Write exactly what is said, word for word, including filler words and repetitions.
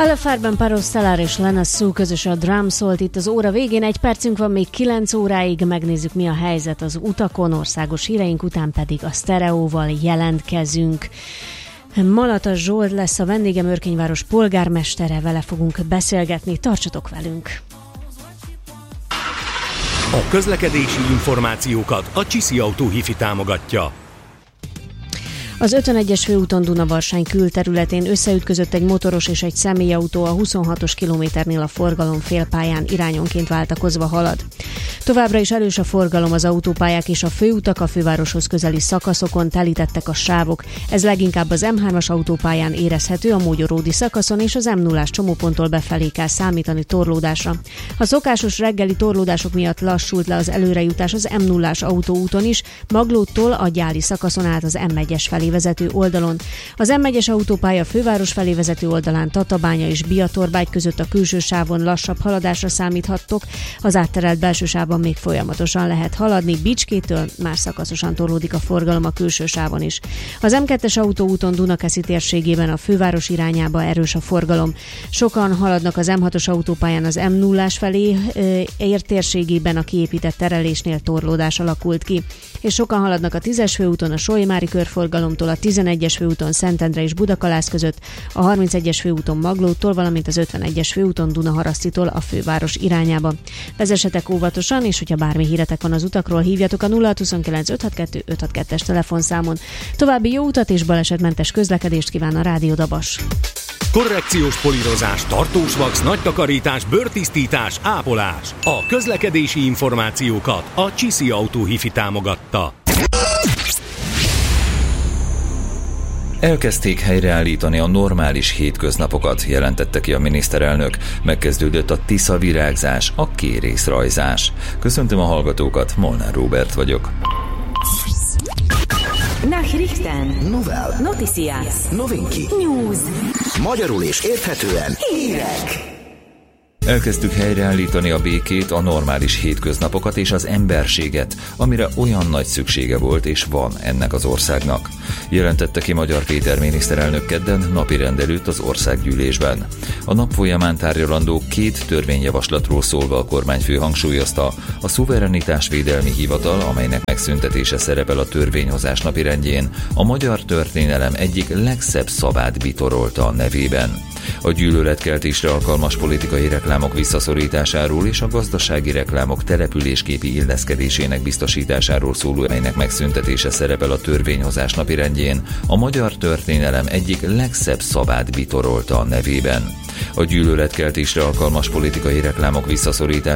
Alla Farben, Paro Stellar és Lena Sue közös a Drum szólt itt az óra végén. Egy percünk van még kilenc óráig, megnézzük, mi a helyzet az utakon, országos híreink után pedig a sztereóval jelentkezünk. Malata Zsolt lesz a vendégem, Örkényváros polgármestere, vele fogunk beszélgetni, tartsatok velünk! A közlekedési információkat a Csiszi Autó Hifi támogatja. Az ötvenegyes főúton Dunavarsány külterületén összeütközött egy motoros és egy személyautó, a huszonhatos kilométernél a forgalom félpályán irányonként váltakozva halad. Továbbra is erős a forgalom, az autópályák és a főutak, a fővároshoz közeli szakaszokon telítettek a sávok. Ez leginkább az em hármas autópályán érezhető, a Mogyoródi szakaszon és az em nullás csomóponttól befelé kell számítani torlódásra. A szokásos reggeli torlódások miatt lassult le az előrejutás az em nullás autóúton is, Maglódtól a Gyáli szakaszon át az em egyes felé vezető oldalon. Az em egyes autópálya főváros felé vezető oldalán Tatabánya és Biatorbágy között a külső sávon lassabb haladásra számíthattok, az átterelt belső sávban még folyamatosan lehet haladni, Bicskétől már szakaszosan torlódik a forgalom a külső sávon is. Az em kettes autóúton Dunakeszi térségében a főváros irányába erős a forgalom. Sokan haladnak az em hatos autópályán az em nullás felé, ér térségében a kiépített terelésnél torlódás alakult ki. És sokan haladnak a tízes főúton a Solymári körforgalomtól, a tizenegyes főúton Szentendre és Budakalász között, a harmincegyes főúton Maglódtól, valamint az ötvenegyes főúton Dunaharasztitól a főváros irányába. Vezessetek óvatosan, és hogyha bármi híretek van az utakról, hívjatok a nulla hat huszonkilenc öt hat kettő öt hat kettes telefonszámon. További jó utat és balesetmentes közlekedést kíván a Rádió Dabas. Korrekciós polírozás, tartós vax, nagy takarítás, bőrtisztítás, ápolás. A közlekedési információkat a Csiszi Autó Hifi támogatta. Elkezdték helyreállítani a normális hétköznapokat, jelentette ki a miniszterelnök. Megkezdődött a Tisza virágzás, a kérészrajzás. Köszöntöm a hallgatókat, Molnár Róbert vagyok. Nachrichten. Novel. Noticias. Novinki. News. Magyarul és érthetően Hírek. Elkezdtük helyreállítani a békét, a normális hétköznapokat és az emberséget, amire olyan nagy szüksége volt és van ennek az országnak, jelentette ki Magyar Péter miniszterelnök kedden napirend előtt az országgyűlésben. A nap folyamán tárgyalandó két törvényjavaslatról szólva a kormányfő hangsúlyozta, a szuverenitásvédelmi hivatal, amelynek megszüntetése szerepel a törvényhozás napirendjén, a magyar történelem egyik legszebb szavát bitorolta a nevében. A gyűlöletkeltésre alkalmas politikai reklámok visszaszorításáról és a gazdasági reklámok településképi illeszkedésének biztosításáról szóló, melynek megszüntetése szerepel a törvényhozás napirendjén, a magyar történelem egyik legszebb szavát bitorolta a nevében. A gyűlöletkeltésre alkalmas politikai reklámok visszaszorításáról